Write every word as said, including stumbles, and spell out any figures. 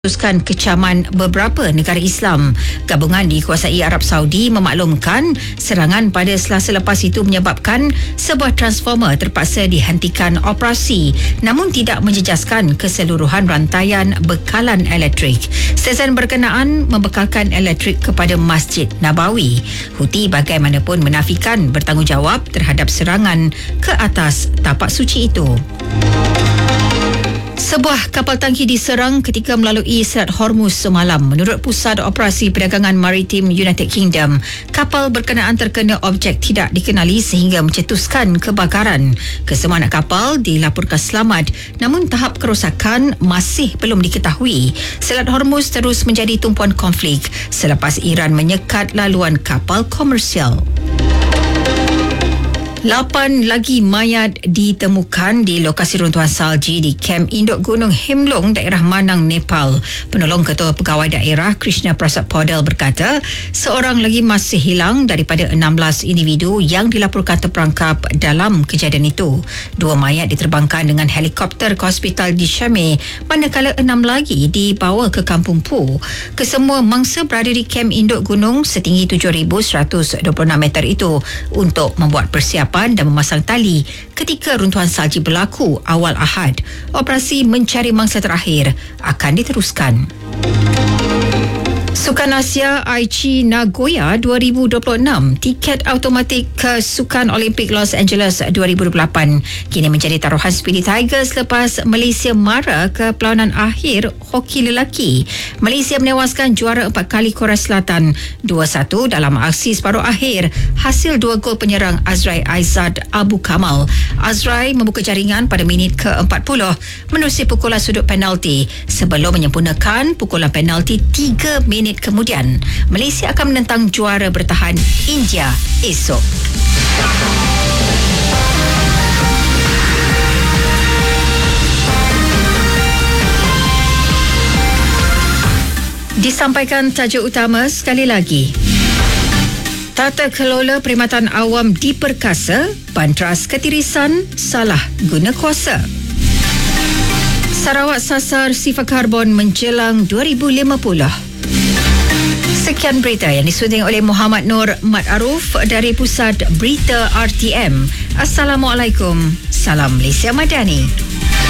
Teruskan kecaman beberapa negara Islam. Gabungan dikuasai Arab Saudi memaklumkan serangan pada Selasa lepas itu menyebabkan sebuah transformer terpaksa dihentikan operasi namun tidak menjejaskan keseluruhan rantaian bekalan elektrik. Stesen berkenaan membekalkan elektrik kepada Masjid Nabawi. Houthi bagaimanapun menafikan bertanggungjawab terhadap serangan ke atas tapak suci itu. Sebuah kapal tangki diserang ketika melalui Selat Hormuz semalam. Menurut Pusat Operasi Perdagangan Maritim United Kingdom, kapal berkenaan terkena objek tidak dikenali sehingga mencetuskan kebakaran. Kesemua anak kapal dilaporkan selamat namun tahap kerosakan masih belum diketahui. Selat Hormuz terus menjadi tumpuan konflik selepas Iran menyekat laluan kapal komersial. Lapan lagi mayat ditemukan di lokasi runtuhan salji di kem induk Gunung Himlung, daerah Manang, Nepal. Penolong Ketua Pegawai Daerah Krishna Prasad Podel berkata, seorang lagi masih hilang daripada enam belas individu yang dilaporkan terperangkap dalam kejadian itu. Dua mayat diterbangkan dengan helikopter ke hospital di Syame, manakala enam lagi dibawa ke Kampung Pu. Kesemua mangsa berada di kem induk gunung setinggi tujuh ribu seratus dua puluh enam meter itu untuk membuat persiapan dan memasang tali ketika runtuhan salji berlaku awal Ahad. Operasi mencari mangsa terakhir akan diteruskan. Sukan Asia Aichi Nagoya dua ribu dua puluh enam, tiket automatik ke Sukan Olimpik Los Angeles dua ribu dua puluh lapan kini menjadi taruhan Speedy Tigers lepas Malaysia mara ke perlawanan akhir hoki lelaki. Malaysia menewaskan juara empat kali Korea Selatan dua satu dalam aksi separuh akhir hasil dua gol penyerang Azrai Aizad Abu Kamal. Azrai membuka jaringan pada minit ke empat puluh menerusi pukulan sudut penalti sebelum menyempurnakan pukulan penalti tiga minit kemudian. Malaysia akan menentang juara bertahan India esok. Disampaikan tajuk utama sekali lagi. Tata kelola perkhidmatan awam diperkasa, Bantras ketirisan salah guna kuasa. Sarawak sasar sifar karbon menjelang dua ribu lima puluh. Sekian berita yang disunting oleh Muhammad Nur Mat Aruf dari Pusat Berita R T M. Assalamualaikum. Salam Malaysia Madani.